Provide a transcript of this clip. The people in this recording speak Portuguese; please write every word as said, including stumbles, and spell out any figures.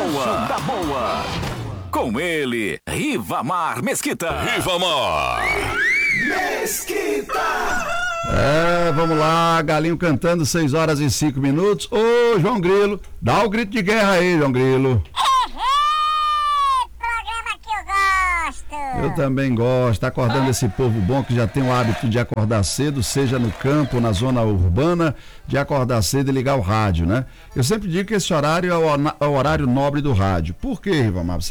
boa. Da boa. Com ele, Rivamar Mesquita. Rivamar Mesquita. É, vamos lá, Galinho cantando, seis horas e cinco minutos. Ô, João Grilo, dá o grito de guerra aí, João Grilo. Programa que eu gosto. Eu também gosto, tá acordando esse povo bom que já tem o hábito de acordar cedo, seja no campo ou na zona urbana, de acordar cedo e ligar o rádio, né? Eu sempre digo que esse horário é o, é o horário nobre do rádio. Por quê, Rivamar?